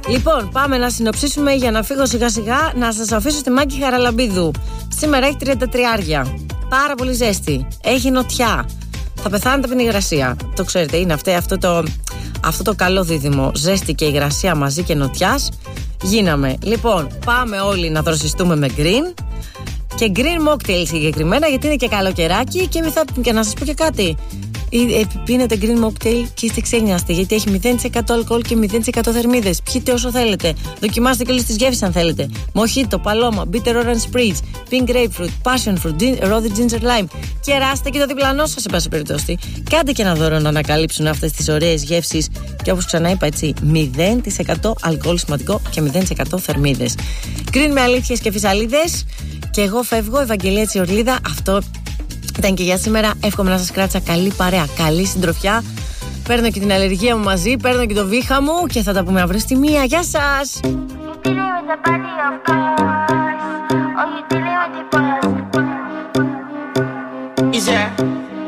Λοιπόν, πάμε να συνοψίσουμε για να φύγω σιγά σιγά. Να σας αφήσω στη Μάκη Χαραλαμπίδου. Σήμερα έχει 33. Πάρα πολύ ζέστη. Έχει νοτιά. Θα πεθάνετε από την υγρασία. Το ξέρετε, είναι αυτό το καλό δίδυμο. Ζέστη και υγρασία μαζί και νοτιάς. Γίναμε. Λοιπόν, πάμε όλοι να δροσιστούμε με green. Και green mocktail συγκεκριμένα, γιατί είναι και καλοκαιράκι. Και να σας πω και κάτι. Πίνετε green mocktail και είστε ξένιαστοι, γιατί έχει 0% αλκοόλ και 0% θερμίδες. Πιείτε όσο θέλετε. Δοκιμάστε και όλες τις γεύσεις αν θέλετε. Μοχίτο, παλώμα, bitter orange spritz, pink grapefruit, passion fruit, rotted ginger lime. Κεράστε και το διπλανό σας, σε πάση περιπτώσει. Κάντε και ένα δώρο να ανακαλύψουν αυτές τις ωραίες γεύσεις. Και όπως ξανά είπα, έτσι, 0% αλκοόλ σημαντικό και 0% θερμίδες. Green με αλήθειες και φυσαλίδες. Και εγώ φεύγω, Ευαγγελία Τσιορλίδα. Αυτό ήταν και για σήμερα. Εύχομαι να σας κράτησα καλή παρέα, καλή συντροφιά. Παίρνω και την αλλεργία μου μαζί, παίρνω και το βήχα μου και θα τα πούμε αύριο στη 1. Γεια σας! Yeah.